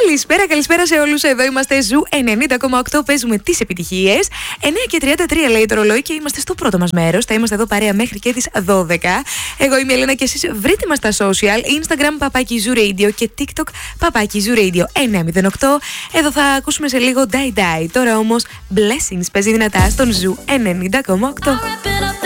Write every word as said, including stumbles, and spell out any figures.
Καλησπέρα, καλησπέρα σε όλους. Εδώ είμαστε Ζου ενενήντα κόμμα οκτώ. Παίζουμε τις επιτυχίες. εννιά και τριάντα τρία λέει το ρολόι και είμαστε στο πρώτο μας μέρος. Θα είμαστε εδώ παρέα μέχρι και τις δώδεκα. Εγώ είμαι η Ελένα και εσείς βρείτε μας στα social. Instagram παπάκι Ζου Radio και TikTok παπάκι Ζου Radio εννιά μηδέν οκτώ. Εδώ θα ακούσουμε σε λίγο Die Die. Τώρα όμως Blessings παίζει δυνατά στον Ζου ενενήντα κόμμα οκτώ.